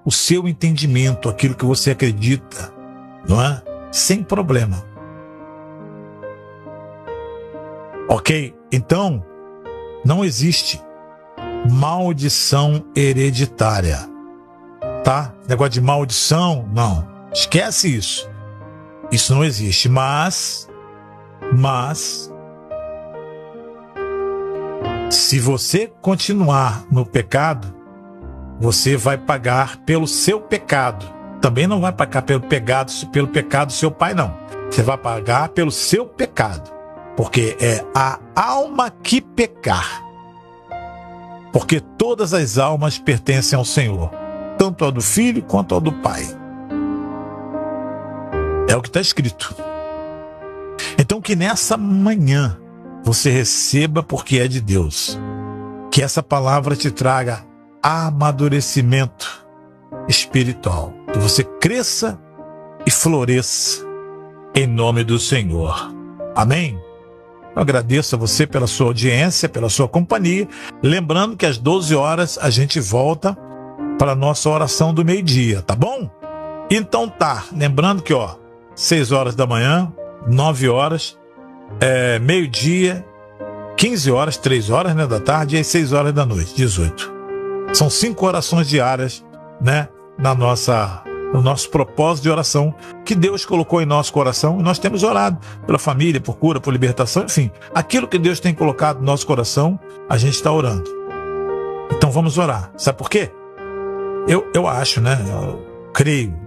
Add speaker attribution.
Speaker 1: o seu entendimento, aquilo que você acredita, não é? Sem problema. Ok? Então, não existe maldição hereditária, tá? Negócio de maldição, não. Esquece isso. Isso não existe. Mas, se você continuar no pecado, você vai pagar pelo seu pecado. Também não vai pagar pelo pecado do seu pai, não. Você vai pagar pelo seu pecado. Porque é a alma que pecar. Porque todas as almas pertencem ao Senhor. Tanto a do filho quanto a do pai. É o que está escrito. Então que nessa manhã você receba porque é de Deus. Que essa palavra te traga amadurecimento espiritual. Que você cresça e floresça em nome do Senhor. Amém? Eu agradeço a você pela sua audiência, pela sua companhia. Lembrando que às 12 horas a gente volta para a nossa oração do meio-dia, tá bom? Então tá, lembrando que 6 horas da manhã, 9 horas, meio-dia, 15 horas, 3 horas, né, da tarde e 6 horas da noite, 18. São 5 orações diárias, né, no nosso propósito de oração que Deus colocou em nosso coração. E nós temos orado pela família, por cura, por libertação, enfim. Aquilo que Deus tem colocado no nosso coração, a gente está orando. Então vamos orar. Sabe por quê? Eu acho, né? Eu creio